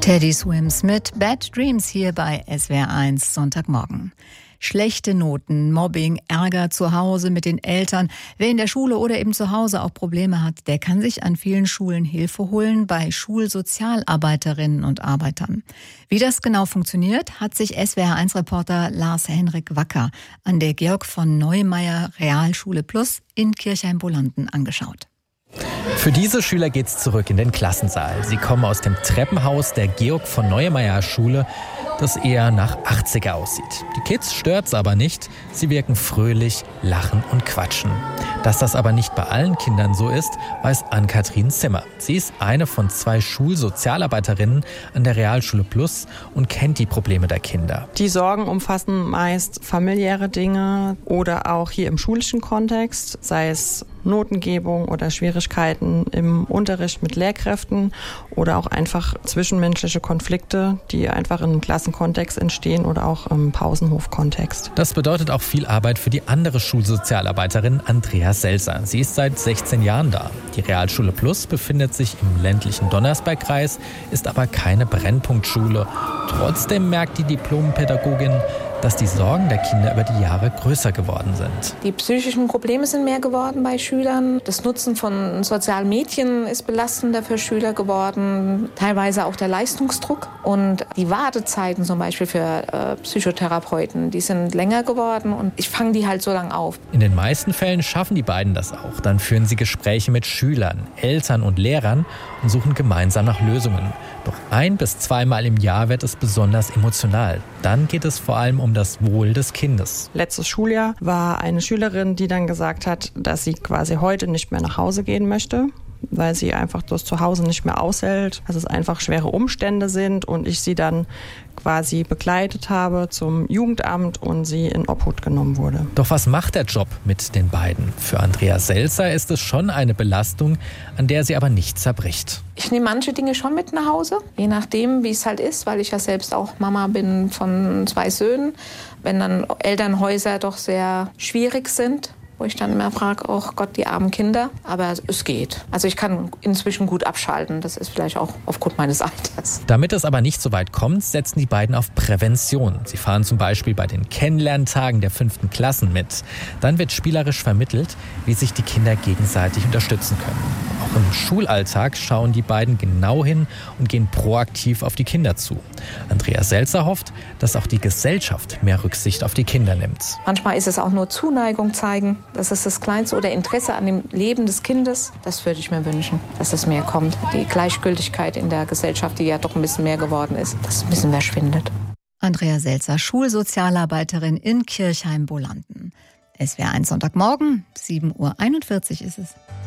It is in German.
Teddy Swims mit Bad Dreams hier bei SWR1 Sonntagmorgen. Schlechte Noten, Mobbing, Ärger zu Hause mit den Eltern. Wer in der Schule oder eben zu Hause auch Probleme hat, der kann sich an vielen Schulen Hilfe holen bei Schulsozialarbeiterinnen und Arbeitern. Wie das genau funktioniert, hat sich SWR1-Reporter Lars-Henrik Wacker an der Georg von Neumayer Realschule Plus in Kirchheim-Bolanden angeschaut. Für diese Schüler geht's zurück in den Klassensaal. Sie kommen aus dem Treppenhaus der Georg von Neumayer Schule, das eher nach 80er aussieht. Die Kids stört's aber nicht. Sie wirken fröhlich, lachen und quatschen. Dass das aber nicht bei allen Kindern so ist, weiß Ann-Kathrin Zimmer. Sie ist eine von 2 Schulsozialarbeiterinnen an der Realschule Plus und kennt die Probleme der Kinder. Die Sorgen umfassen meist familiäre Dinge oder auch hier im schulischen Kontext, sei es Notengebung oder Schwierigkeiten im Unterricht mit Lehrkräften oder auch einfach zwischenmenschliche Konflikte, die einfach im Klassenkontext entstehen oder auch im Pausenhofkontext. Das bedeutet auch viel Arbeit für die andere Schulsozialarbeiterin Andrea Selzer. Sie ist seit 16 Jahren da. Die Realschule Plus befindet sich im ländlichen Donnersbergkreis, ist aber keine Brennpunktschule. Trotzdem merkt die Diplompädagogin, dass die Sorgen der Kinder über die Jahre größer geworden sind. Die psychischen Probleme sind mehr geworden bei Schülern. Das Nutzen von sozialen Medien ist belastender für Schüler geworden. Teilweise auch der Leistungsdruck. Und die Wartezeiten zum Beispiel für Psychotherapeuten, die sind länger geworden. Und ich fange die halt so lang auf. In den meisten Fällen schaffen die beiden das auch. Dann führen sie Gespräche mit Schülern, Eltern und Lehrern und suchen gemeinsam nach Lösungen. Doch 1- bis 2-mal im Jahr wird es besonders emotional. Dann geht es vor allem um das Wohl des Kindes. Letztes Schuljahr war eine Schülerin, die dann gesagt hat, dass sie quasi heute nicht mehr nach Hause gehen möchte, weil sie einfach das Zuhause nicht mehr aushält, dass es einfach schwere Umstände sind und ich sie dann quasi begleitet habe zum Jugendamt und sie in Obhut genommen wurde. Doch was macht der Job mit den beiden? Für Andrea Selzer ist es schon eine Belastung, an der sie aber nicht zerbricht. Ich nehme manche Dinge schon mit nach Hause, je nachdem, wie es halt ist, weil ich ja selbst auch Mama bin von 2 Söhnen. Wenn dann Elternhäuser doch sehr schwierig sind, wo ich dann immer frage, oh Gott, die armen Kinder. Aber es geht. Also ich kann inzwischen gut abschalten. Das ist vielleicht auch aufgrund meines Alters. Damit es aber nicht so weit kommt, setzen die beiden auf Prävention. Sie fahren zum Beispiel bei den Kennenlerntagen der 5. Klassen mit. Dann wird spielerisch vermittelt, wie sich die Kinder gegenseitig unterstützen können. Auch im Schulalltag schauen die beiden genau hin und gehen proaktiv auf die Kinder zu. Andrea Selzer hofft, dass auch die Gesellschaft mehr Rücksicht auf die Kinder nimmt. Manchmal ist es auch nur Zuneigung zeigen. Das ist das Kleinste oder Interesse an dem Leben des Kindes. Das würde ich mir wünschen, dass es mehr kommt. Die Gleichgültigkeit in der Gesellschaft, die ja doch ein bisschen mehr geworden ist, dass ein bisschen verschwindet. Andrea Selzer, Schulsozialarbeiterin in Kirchheim-Bolanden. SWR1 Sonntagmorgen, 7:41 Uhr ist es.